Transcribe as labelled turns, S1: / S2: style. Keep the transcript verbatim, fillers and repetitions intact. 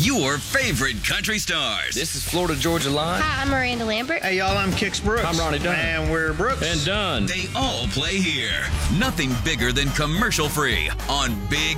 S1: your favorite country stars.
S2: This is Florida Georgia Line.
S3: Hi, I'm Miranda Lambert.
S4: Hey, y'all, I'm Kix Brooks.
S2: I'm Ronnie Dunn.
S4: And we're Brooks.
S2: And Dunn.
S1: They all play here. Nothing bigger than commercial free on Big